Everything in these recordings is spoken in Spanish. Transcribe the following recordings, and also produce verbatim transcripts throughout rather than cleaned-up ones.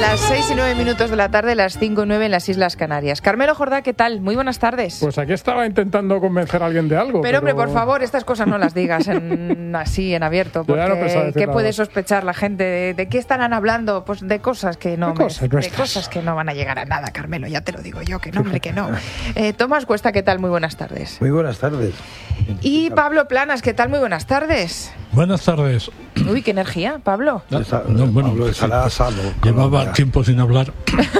Las seis y nueve minutos de la tarde, las cinco y nueve en las Islas Canarias. Carmelo Jordá, ¿qué tal? Muy buenas tardes. Pues aquí estaba intentando convencer a alguien de algo. Pero, pero... hombre, por favor, estas cosas no las digas en, así, en abierto. Porque no ¿qué puede sospechar la gente? ¿De, de qué estarán hablando? Pues de cosas que no, de, cosas, me, de cosas que no van a llegar a nada, Carmelo. Ya te lo digo yo, que no, hombre, que no. Eh, Tomás Cuesta, ¿qué tal? Muy buenas tardes. Muy buenas tardes. Y Pablo Planas, ¿qué tal? Muy buenas tardes. Buenas tardes. Uy, qué energía, Pablo. No, no, bueno, Pablo estará sano. Llevaba tiempo sin hablar.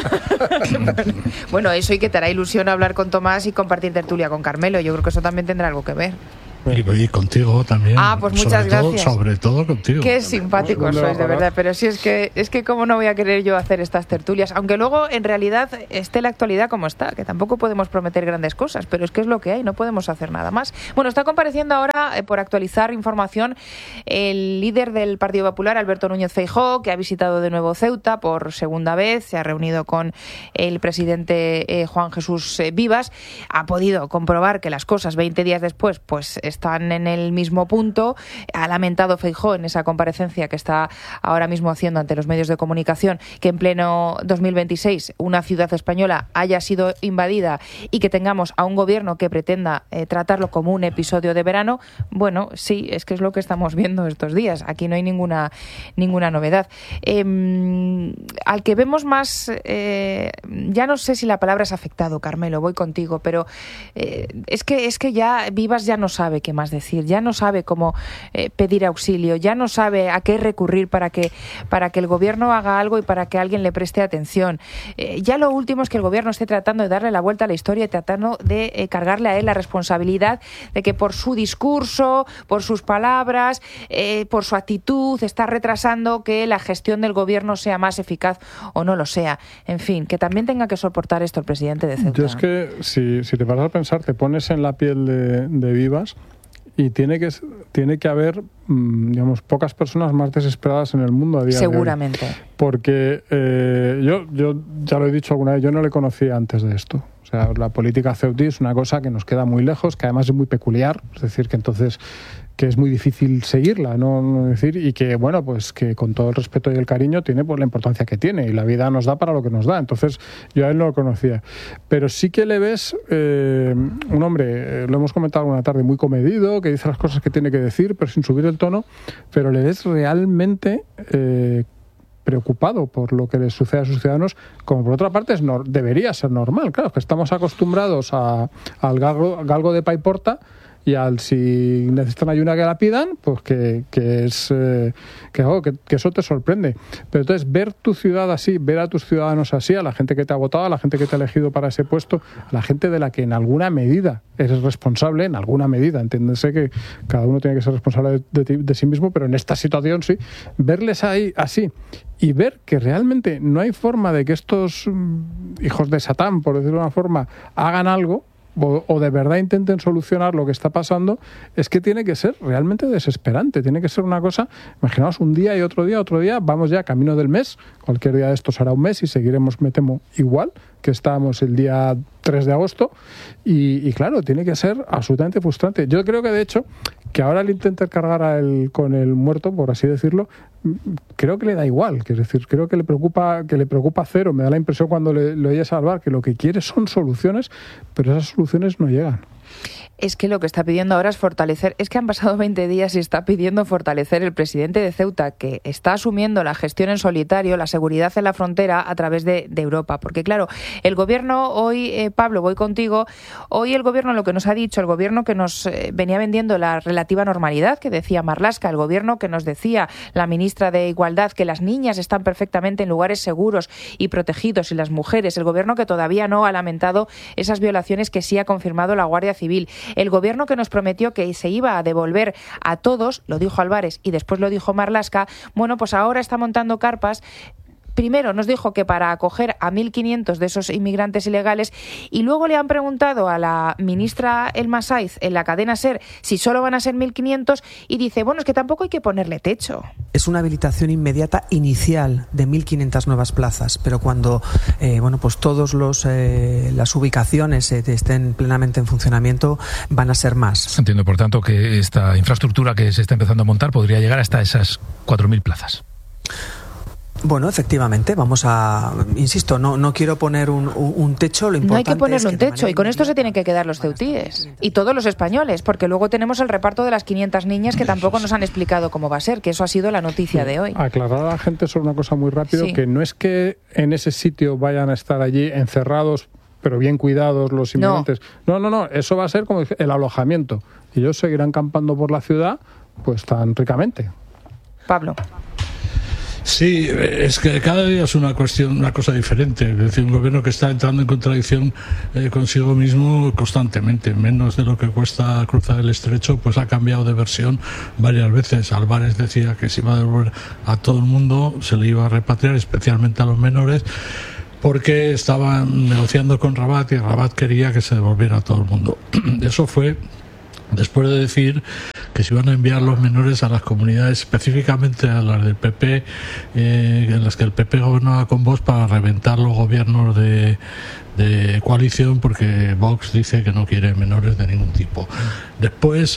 Bueno, eso y que te hará ilusión hablar con Tomás y compartir tertulia con Carmelo. Yo creo que eso también tendrá algo que ver. Y, y contigo también. Ah, pues muchas sobre gracias. Todo, sobre todo contigo. Qué simpáticos sois, de verdad. Pero sí, es que es que cómo no voy a querer yo hacer estas tertulias. Aunque luego, en realidad, esté la actualidad como está, que tampoco podemos prometer grandes cosas, pero es que es lo que hay, no podemos hacer nada más. Bueno, está compareciendo ahora, eh, por actualizar información, el líder del Partido Popular, Alberto Núñez Feijóo, que ha visitado de nuevo Ceuta por segunda vez, se ha reunido con el presidente eh, Juan Jesús eh, Vivas, ha podido comprobar que las cosas veinte días después, pues están en el mismo punto. Ha lamentado Feijóo en esa comparecencia que está ahora mismo haciendo ante los medios de comunicación que en pleno dos mil veintiséis una ciudad española haya sido invadida y que tengamos a un gobierno que pretenda eh, tratarlo como un episodio de verano. Bueno, sí, es que es lo que estamos viendo estos días. Aquí no hay ninguna ninguna novedad. Eh, al que vemos más, eh, ya no sé si la palabra es afectado, Carmelo, voy contigo, pero eh, es que es que ya Vivas ya no sabe qué más decir. decir, ya no sabe cómo eh, pedir auxilio, ya no sabe a qué recurrir para que, para que el gobierno haga algo y para que alguien le preste atención. Eh, ya lo último es que el gobierno esté tratando de darle la vuelta a la historia y tratando de eh, cargarle a él la responsabilidad de que por su discurso, por sus palabras, eh, por su actitud, está retrasando que la gestión del gobierno sea más eficaz o no lo sea. En fin, que también tenga que soportar esto el presidente de Ceuta. Yo es que, si, si te vas a pensar, te pones en la piel de, de Vivas. Y tiene que tiene que haber, digamos, pocas personas más desesperadas en el mundo a día Seguramente. de hoy. Porque eh, yo, yo ya lo he dicho alguna vez, yo no le conocía antes de esto. O sea, la política ceutí es una cosa que nos queda muy lejos, que además es muy peculiar. Es decir, que entonces que es muy difícil seguirla, ¿no? no decir y que, bueno, pues que con todo el respeto y el cariño tiene pues la importancia que tiene y la vida nos da para lo que nos da. Entonces, yo a él no lo conocía. Pero sí que le ves eh, un hombre, eh, lo hemos comentado una tarde, muy comedido, que dice las cosas que tiene que decir, pero sin subir el tono, pero le ves realmente Eh, preocupado por lo que les sucede a sus ciudadanos, como por otra parte es no, debería ser normal. Claro, que estamos acostumbrados a, al galgo, galgo de paiporta y al si necesitan ayuda que la pidan, pues que, que es eh, que, oh, que, que eso te sorprende. Pero entonces ver tu ciudad así, ver a tus ciudadanos así, a la gente que te ha votado, a la gente que te ha elegido para ese puesto, a la gente de la que en alguna medida eres responsable, en alguna medida, entiéndese que cada uno tiene que ser responsable de, de, de sí mismo, pero en esta situación sí, verles ahí así y ver que realmente no hay forma de que estos hijos de Satán, por decirlo de una forma, hagan algo, O, o de verdad intenten solucionar lo que está pasando, es que tiene que ser realmente desesperante, tiene que ser una cosa, imaginaos un día y otro día, otro día, vamos ya camino del mes, cualquier día de estos será un mes y seguiremos, me temo, igual que estábamos el día tres de agosto y, y claro, tiene que ser absolutamente frustrante. Yo creo que de hecho, que ahora le intenten cargar a él con el muerto, por así decirlo, creo que le da igual, que es decir, creo que le preocupa que le preocupa cero, me da la impresión cuando le, le oyes hablar que lo que quiere son soluciones, pero esas soluciones no llegan. Es que lo que está pidiendo ahora es fortalecer, es que han pasado veinte días y está pidiendo fortalecer el presidente de Ceuta, que está asumiendo la gestión en solitario, la seguridad en la frontera a través de, de Europa. Porque claro, el gobierno hoy, eh, Pablo, voy contigo, hoy el gobierno lo que nos ha dicho, el gobierno que nos eh, venía vendiendo la relativa normalidad, que decía Marlaska, el gobierno que nos decía la ministra de Igualdad, que las niñas están perfectamente en lugares seguros y protegidos y las mujeres, el gobierno que todavía no ha lamentado esas violaciones que sí ha confirmado la Guardia Civil. El gobierno que nos prometió que se iba a devolver a todos, lo dijo Álvarez y después lo dijo Marlaska, bueno, pues ahora está montando carpas. Primero nos dijo que para acoger a mil quinientos de esos inmigrantes ilegales y luego le han preguntado a la ministra Elma Saiz en la cadena SER si solo van a ser mil quinientos y dice, bueno, es que tampoco hay que ponerle techo. Es una habilitación inmediata inicial de mil quinientas nuevas plazas, pero cuando eh, bueno, pues todos los eh, las ubicaciones eh, estén plenamente en funcionamiento van a ser más. Entiendo, por tanto, que esta infraestructura que se está empezando a montar podría llegar hasta esas cuatro mil plazas. Bueno, efectivamente, vamos a, insisto, no, no quiero poner un, un techo, lo importante no hay que ponerle es que un techo, y con esto se tienen que quedar los ceutíes y todos los españoles, porque luego tenemos el reparto de las quinientas niñas que tampoco nos han explicado cómo va a ser, que eso ha sido la noticia de hoy. Aclarar a la gente sobre una cosa muy rápido, sí. que no es que en ese sitio vayan a estar allí encerrados, pero bien cuidados los inmigrantes. No, no, no, no, eso va a ser como el alojamiento. Y ellos seguirán campando por la ciudad, pues tan ricamente. Pablo. Sí, es que cada día es una cuestión, una cosa diferente. Es decir, un gobierno que está entrando en contradicción eh, consigo mismo constantemente. Menos de lo que cuesta cruzar el estrecho, pues ha cambiado de versión varias veces. Álvarez decía que se iba a devolver a todo el mundo, se le iba a repatriar, especialmente a los menores, porque estaban negociando con Rabat y Rabat quería que se devolviera a todo el mundo. Eso fue después de decir que se iban a enviar los menores a las comunidades, específicamente a las del P P, eh, en las que el P P gobernaba con Vox, para reventar los gobiernos de, de coalición, porque Vox dice que no quiere menores de ningún tipo. Después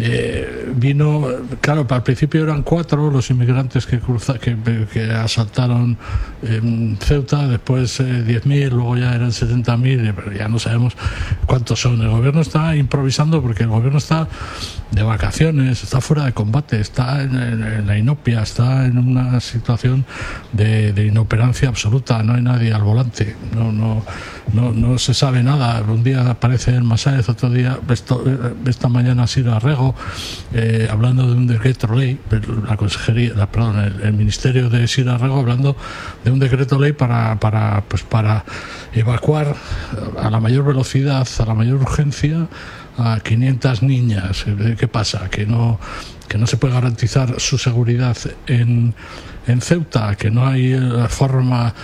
eh, vino, claro, al principio eran cuatro los inmigrantes que, cruza, que, que asaltaron eh, Ceuta, después eh, diez mil, luego ya eran setenta mil, pero ya no sabemos cuántos son. El gobierno está improvisando porque el gobierno está de vacaciones, está fuera de combate, está en, en, en la inopia, está en una situación de, de inoperancia absoluta, no hay nadie al volante, no, no, no, no se sabe nada. Un día aparece en Masáez, otro día, esto, esta mañana Sira Arrego, eh, hablando de un decreto ley, la consejería, la, perdón, el, el ministerio de Sira Arrego hablando de un decreto ley para, para, pues para evacuar a la mayor velocidad, a la mayor urgencia, a quinientas niñas. ¿Qué pasa? Que no, que no se puede garantizar su seguridad en, en Ceuta, que no hay la forma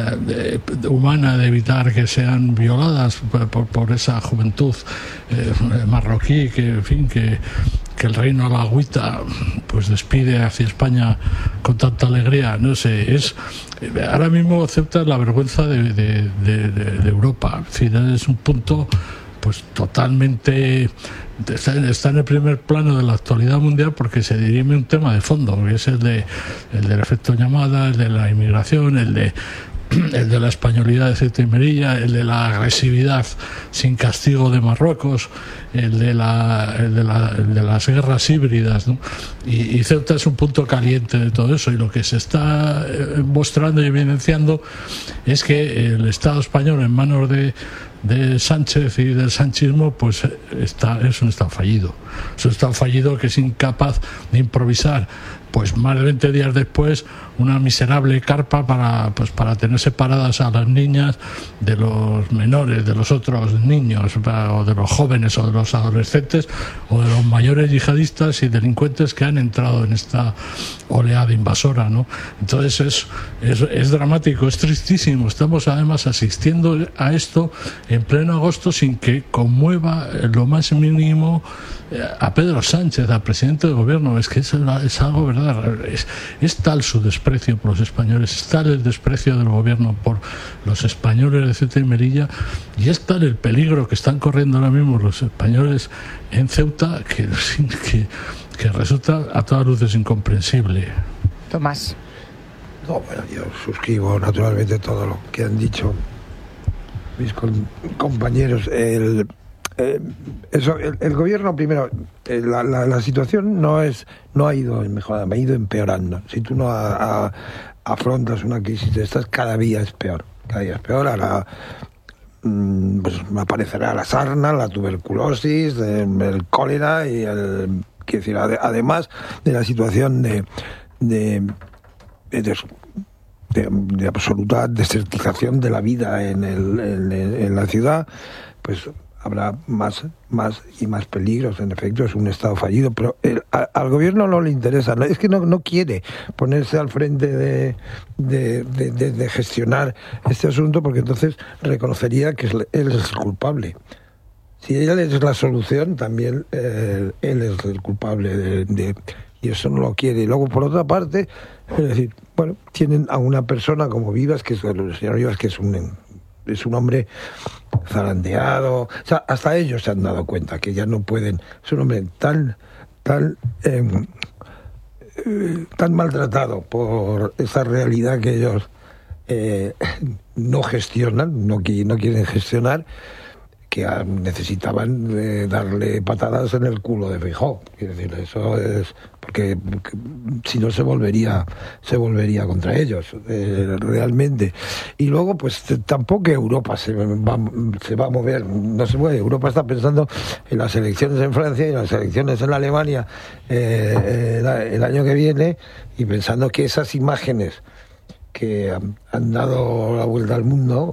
eh, de, humana de evitar que sean violadas por, por, por esa juventud eh, marroquí, que en fin, que, que el reino alagüita pues despide hacia España con tanta alegría. No sé, es ahora mismo Ceuta es la vergüenza de, de, de, de Europa. Es decir, es un punto pues totalmente está, está en el primer plano de la actualidad mundial, porque se dirime un tema de fondo, que es el de el del efecto llamada, el de la inmigración, el de el de la españolidad de Ceuta y Melilla, el de la agresividad sin castigo de Marruecos, el de la, el de, la el de las guerras híbridas, ¿no? Y, y Ceuta es un punto caliente de todo eso, y lo que se está eh, mostrando y evidenciando es que el Estado español, en manos de de Sánchez y del sanchismo, pues está, es un Estado fallido. Es un Estado fallido que es incapaz de improvisar, pues más de veinte días después, una miserable carpa para, pues, para tener separadas a las niñas de los menores, de los otros niños, o de los jóvenes, o de los adolescentes, o de los mayores yihadistas y delincuentes que han entrado en esta oleada invasora, ¿no? Entonces es, es, es dramático, es tristísimo. Estamos además asistiendo a esto en pleno agosto sin que conmueva lo más mínimo a Pedro Sánchez, al presidente del gobierno. Es que es, es algo verdad. Es, es tal su desprecio por los españoles, es tal el desprecio del gobierno por los españoles de Ceuta y Melilla, y es tal el peligro que están corriendo ahora mismo los españoles en Ceuta que, que, que resulta a todas luces incomprensible. Tomás. No, bueno, yo suscribo naturalmente todo lo que han dicho mis con, compañeros. El, eh, eso, el, el gobierno, primero, eh, la, la, la situación no es no ha ido mejorando, ha ido empeorando. Si tú no a, a, afrontas una crisis de estas, cada día es peor. Cada día es peor. Ahora mmm, pues aparecerá la sarna, la tuberculosis, el, el cólera y el... Quiero decir, ade, además de la situación de... de, de, de De, de absoluta desertización de la vida en, el, en, en la ciudad, pues habrá más, más y más peligros. En efecto, es un Estado fallido, pero el, a, al gobierno no le interesa, no, es que no, no quiere ponerse al frente de, de, de, de, de gestionar este asunto, porque entonces reconocería que es, él es el culpable. Si él es la solución, también eh, él es el culpable de, de y eso no lo quiere. Y luego, por otra parte, es decir, bueno, tienen a una persona como Vivas, que es el señor Vivas, que es un es un hombre zarandeado. O sea, hasta ellos se han dado cuenta que ya no pueden. Es un hombre tan, tan eh, eh, tan maltratado por esa realidad que ellos eh, no gestionan, no, no quieren gestionar, que necesitaban eh, darle patadas en el culo de Feijóo. Quiero decir, eso es porque, porque si no se volvería se volvería contra ellos eh, realmente. Y luego pues tampoco Europa se va, se va a mover, no se mueve. Europa está pensando en las elecciones en Francia y en las elecciones en Alemania eh, el, el año que viene, y pensando que esas imágenes que han, han dado la vuelta al mundo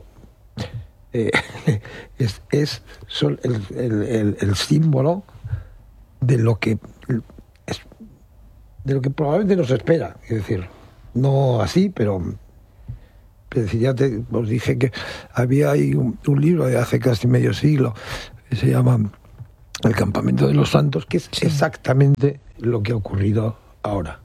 Eh, es, es son el, el, el, el símbolo de lo que es, de lo que probablemente nos espera. Es decir, no así, pero, pero ya te, os dije que había ahí un, un libro de hace casi medio siglo que se llama El campamento de los santos, que es sí. exactamente lo que ha ocurrido ahora,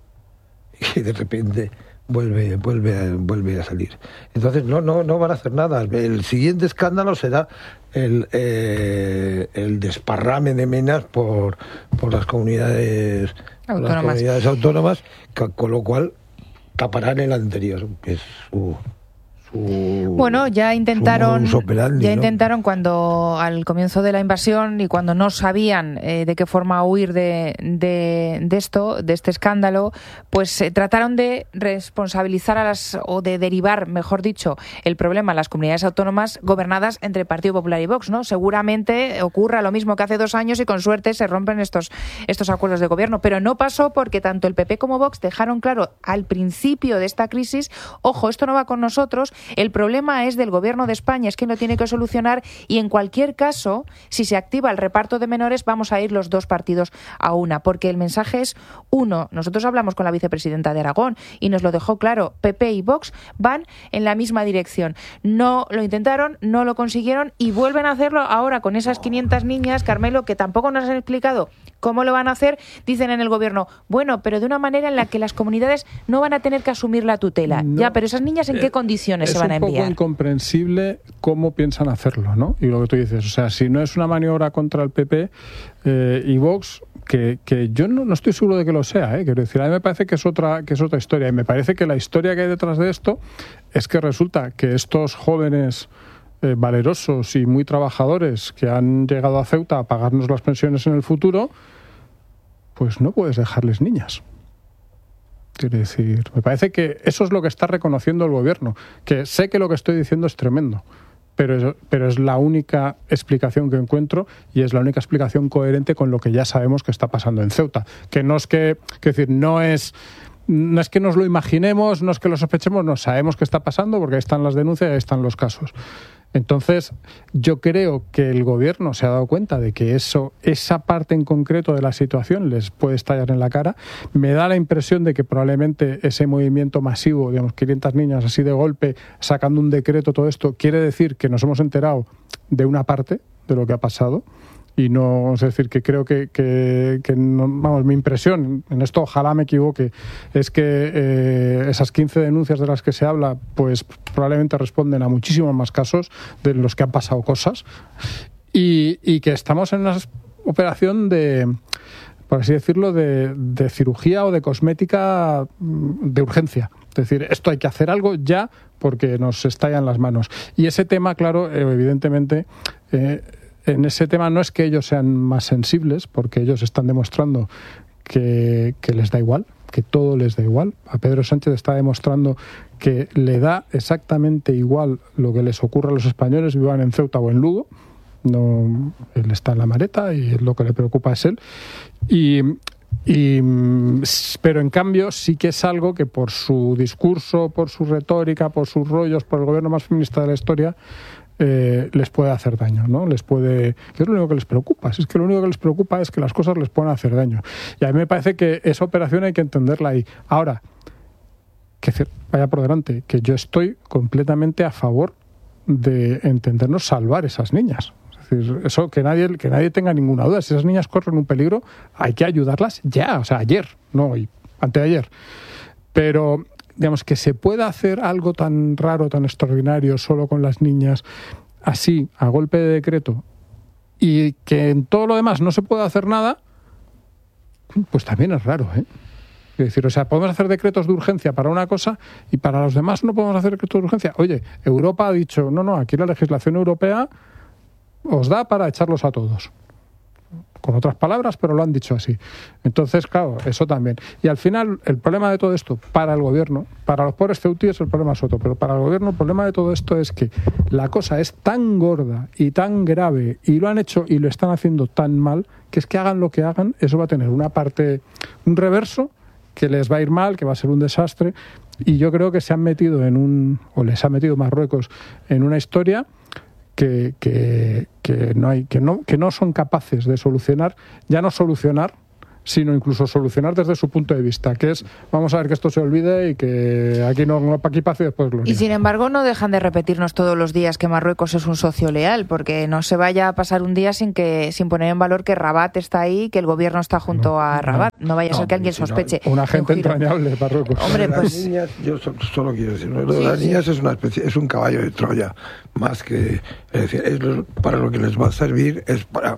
y de repente vuelve vuelve vuelve a salir. Entonces no no no van a hacer nada. El siguiente escándalo será el eh, el desparrame de menas por por las comunidades autónomas, las comunidades autónomas, con lo cual taparán el anterior, que es su Su, bueno, ya intentaron, operandi, ya ¿no? intentaron cuando al comienzo de la invasión y cuando no sabían eh, de qué forma huir de, de, de esto, de este escándalo, pues eh, trataron de responsabilizar a las, o de derivar, mejor dicho, el problema a las comunidades autónomas gobernadas entre Partido Popular y Vox, ¿no? Seguramente ocurra lo mismo que hace dos años y con suerte se rompen estos, estos acuerdos de gobierno, pero no pasó porque tanto el P P como Vox dejaron claro al principio de esta crisis, ojo, esto no va con nosotros. El problema es del Gobierno de España, es que lo tiene que solucionar, y en cualquier caso, si se activa el reparto de menores, vamos a ir los dos partidos a una, porque el mensaje es uno. Nosotros hablamos con la vicepresidenta de Aragón y nos lo dejó claro, P P y Vox van en la misma dirección. No lo intentaron, no lo consiguieron y vuelven a hacerlo ahora con esas quinientas niñas, Carmelo, que tampoco nos han explicado cómo lo van a hacer. Dicen en el Gobierno, bueno, pero de una manera en la que las comunidades no van a tener que asumir la tutela. No, ya, pero esas niñas, ¿en qué condiciones se van a enviar? Es un poco incomprensible cómo piensan hacerlo, ¿no? Y lo que tú dices, o sea, si no es una maniobra contra el P P eh, y Vox, que, que yo no, no estoy seguro de que lo sea, ¿eh? Quiero decir, a mí me parece que es otra que es otra historia, y me parece que la historia que hay detrás de esto es que resulta que estos jóvenes eh, valerosos y muy trabajadores que han llegado a Ceuta a pagarnos las pensiones en el futuro, pues no puedes dejarles niñas. Quiero decir, me parece que eso es lo que está reconociendo el Gobierno, que sé que lo que estoy diciendo es tremendo, pero es, pero es la única explicación que encuentro, y es la única explicación coherente con lo que ya sabemos que está pasando en Ceuta. Que no es que, quiero decir, no es, no es que nos lo imaginemos, no es que lo sospechemos, no, sabemos que está pasando porque ahí están las denuncias y ahí están los casos. Entonces, yo creo que el Gobierno se ha dado cuenta de que eso, esa parte en concreto de la situación les puede estallar en la cara. Me da la impresión de que probablemente ese movimiento masivo, digamos, quinientas niñas así de golpe, sacando un decreto, todo esto, quiere decir que nos hemos enterado de una parte de lo que ha pasado. Y no, es decir, que creo que, que, que no, vamos, mi impresión, en esto ojalá me equivoque, es que eh, esas quince denuncias de las que se habla, pues probablemente responden a muchísimos más casos de los que han pasado cosas, y, y que estamos en una operación de, por así decirlo, de, de cirugía o de cosmética de urgencia. Es decir, esto hay que hacer algo ya porque nos estallan las manos. Y ese tema, claro, eh, evidentemente... Eh, En ese tema no es que ellos sean más sensibles, porque ellos están demostrando que, que les da igual, que todo les da igual. A Pedro Sánchez está demostrando que le da exactamente igual lo que les ocurra a los españoles, vivan en Ceuta o en Lugo. No, él está en la maleta y lo que le preocupa es él. Y, y, pero en cambio sí que es algo que por su discurso, por su retórica, por sus rollos, por el gobierno más feminista de la historia, Eh, les puede hacer daño, ¿no? Les puede, que es lo único que les preocupa. Si es que lo único que les preocupa es que las cosas les puedan hacer daño. Y a mí me parece que esa operación hay que entenderla ahí. Ahora, que vaya por delante, que yo estoy completamente a favor de entendernos salvar esas niñas. Es decir, eso que nadie, que nadie tenga ninguna duda. Si esas niñas corren un peligro, hay que ayudarlas ya, o sea, ayer, no hoy, anteayer. Pero digamos, que se pueda hacer algo tan raro, tan extraordinario, solo con las niñas, así, a golpe de decreto, y que en todo lo demás no se pueda hacer nada, pues también es raro, ¿eh? Es decir, o sea, podemos hacer decretos de urgencia para una cosa y para los demás no podemos hacer decretos de urgencia. Oye, Europa ha dicho, no, no, aquí la legislación europea os da para echarlos a todos. Con otras palabras, pero lo han dicho así. Entonces, claro, eso también. Y al final, el problema de todo esto, para el gobierno, para los pobres ceutíes el problema es otro, pero para el gobierno el problema de todo esto es que la cosa es tan gorda y tan grave, y lo han hecho y lo están haciendo tan mal, que es que hagan lo que hagan, eso va a tener una parte, un reverso, que les va a ir mal, que va a ser un desastre, y yo creo que se han metido en un, o les ha metido Marruecos en una historia que, que, que no hay, que no, que no son capaces de solucionar, ya no solucionar, sino incluso solucionar desde su punto de vista, que es, vamos a ver que esto se olvide y que aquí no, aquí paz y después gloria. Y sin embargo no dejan de repetirnos todos los días que Marruecos es un socio leal, porque no se vaya a pasar un día sin que sin poner en valor que Rabat está ahí, que el gobierno está junto no, a Rabat. No vaya a ser no, que alguien sospeche. No, un agente entrañable de Marruecos. Hombre, pues... Las niñas, yo solo quiero decir, lo de sí, las niñas sí. es una especie, es un caballo de Troya, más que, es decir, es lo, para lo que les va a servir es para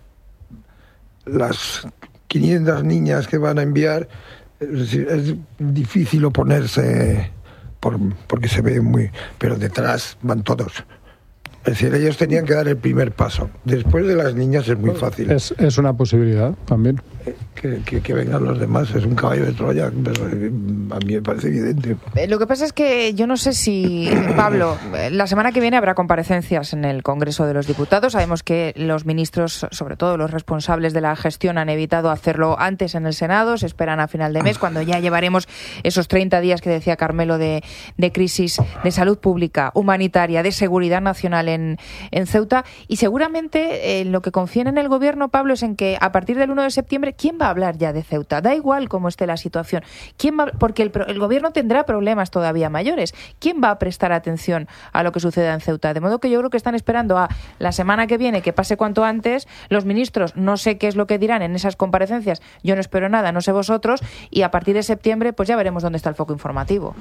las quinientas niñas que van a enviar, es decir, es difícil oponerse por, porque se ve muy... Pero detrás van todos. Es decir, ellos tenían que dar el primer paso. Después de las niñas es muy fácil. Es, es una posibilidad también. Que, que, que vengan los demás, es un caballo de Troya, pero a mí me parece evidente. Lo que pasa es que yo no sé si, Pablo, la semana que viene habrá comparecencias en el Congreso de los Diputados. Sabemos que los ministros, sobre todo los responsables de la gestión, han evitado hacerlo antes en el Senado. Se esperan a final de mes, cuando ya llevaremos esos treinta días que decía Carmelo de, de crisis de salud pública, humanitaria, de seguridad nacional en, en Ceuta. Y seguramente eh, lo que confían en el Gobierno, Pablo, es en que a partir del uno de septiembre, ¿quién va a hablar ya de Ceuta? Da igual cómo esté la situación. ¿Quién va? Porque el, el Gobierno tendrá problemas todavía mayores. ¿Quién va a prestar atención a lo que suceda en Ceuta? De modo que yo creo que están esperando a la semana que viene que pase cuanto antes. Los ministros no sé qué es lo que dirán en esas comparecencias. Yo no espero nada, no sé vosotros. Y a partir de septiembre pues ya veremos dónde está el foco informativo.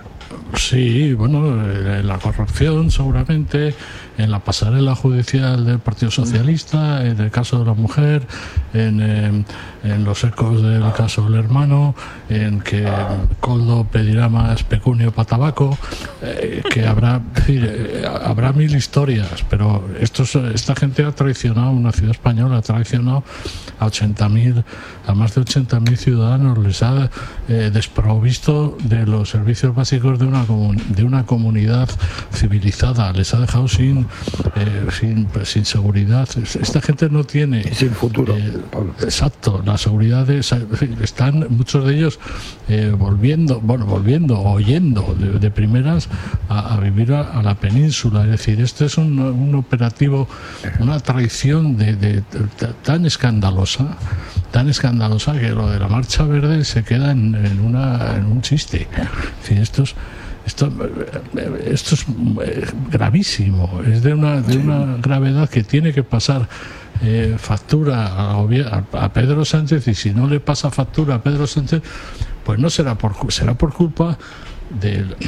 Sí, bueno, la corrupción seguramente, en la pasarela judicial del Partido Socialista, en el caso de la mujer, en, en, en los ecos del caso del hermano, en que Koldo pedirá más pecunio para tabaco, eh, que habrá, decir, eh, habrá mil historias, pero estos, esta gente ha traicionado, una ciudad española ha traicionado a ochenta mil, a más de ochenta mil ciudadanos, les ha eh, desprovisto de los servicios básicos de una de una comunidad civilizada, les ha dejado sin eh, sin, sin seguridad. Esta gente no tiene sin futuro. Eh, exacto, la seguridad de, están muchos de ellos eh, volviendo, bueno, volviendo o yendo de, de primeras a, a vivir a, a la península. Es decir, este es un, un operativo, una traición de, de, de, tan escandalosa, tan escandalosa que lo de la Marcha Verde se queda en, en, una, en un chiste. Es decir, estos Esto, esto es gravísimo, es de una, de una gravedad que tiene que pasar eh, factura a, a Pedro Sánchez, y si no le pasa factura a Pedro Sánchez, pues no será por será por culpa del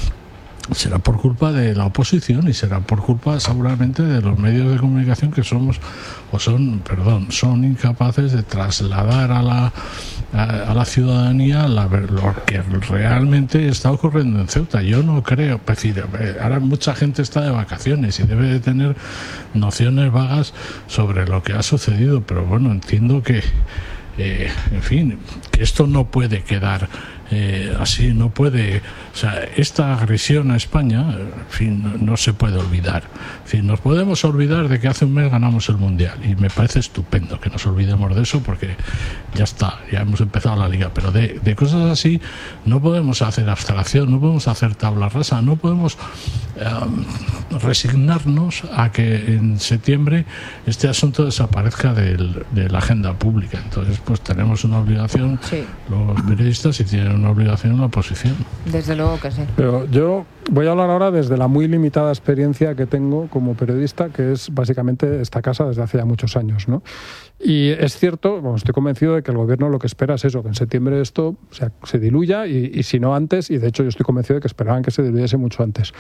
será por culpa de la oposición y será por culpa seguramente de los medios de comunicación que somos o son, perdón, son incapaces de trasladar a la a, a la ciudadanía la, lo que realmente está ocurriendo en Ceuta. Yo no creo, es decir, ahora mucha gente está de vacaciones y debe de tener nociones vagas sobre lo que ha sucedido, pero bueno, entiendo que eh, en fin, que esto no puede quedar Eh, así, no puede, o sea, esta agresión a España, en fin, no, no se puede olvidar. En fin, nos podemos olvidar de que hace un mes ganamos el Mundial, y me parece estupendo que nos olvidemos de eso, porque ya está, ya hemos empezado la Liga, pero de, de cosas así no podemos hacer abstracción, no podemos hacer tabla rasa, no podemos eh, resignarnos a que en septiembre este asunto desaparezca del, de la agenda pública. Entonces, pues tenemos una obligación, sí, los periodistas, y tienen una obligación en la oposición. Desde luego que sí. Pero yo voy a hablar ahora desde la muy limitada experiencia que tengo como periodista, que es básicamente esta casa desde hace ya muchos años, ¿no? Y es cierto, bueno, estoy convencido de que el gobierno lo que espera es eso, que en septiembre esto, o sea, se diluya, y, y si no antes, y de hecho yo estoy convencido de que esperaban que se diluyese mucho antes.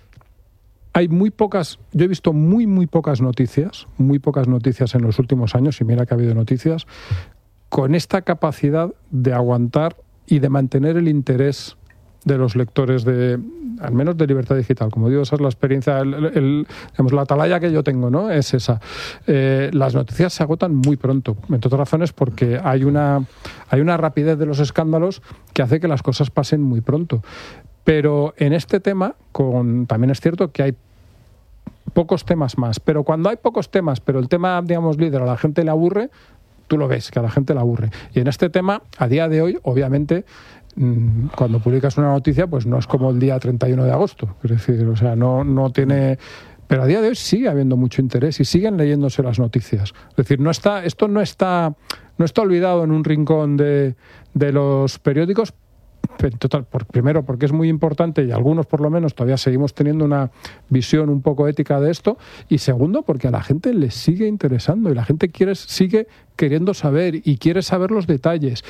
Hay muy pocas, yo he visto muy, muy pocas noticias, muy pocas noticias en los últimos años, y mira que ha habido noticias, con esta capacidad de aguantar y de mantener el interés de los lectores de, al menos de Libertad Digital. Como digo, esa es la experiencia, el, el, digamos, la atalaya que yo tengo, ¿no? Es esa. Eh, las noticias se agotan muy pronto, entre otras razones porque hay una, hay una rapidez de los escándalos que hace que las cosas pasen muy pronto. Pero en este tema, con, también es cierto que hay pocos temas más. Pero cuando hay pocos temas, pero el tema, digamos, líder, a la gente le aburre, tú lo ves, que a la gente le aburre. Y en este tema, a día de hoy, obviamente, cuando publicas una noticia, pues no es como el día treinta y uno de agosto. Es decir, o sea, no, no tiene... Pero a día de hoy sigue habiendo mucho interés y siguen leyéndose las noticias. Es decir, no está, esto no está, no está olvidado en un rincón de, de los periódicos. Total, por, primero porque es muy importante y algunos por lo menos todavía seguimos teniendo una visión un poco ética de esto, y segundo porque a la gente le sigue interesando y la gente quiere, sigue queriendo saber y quiere saber los detalles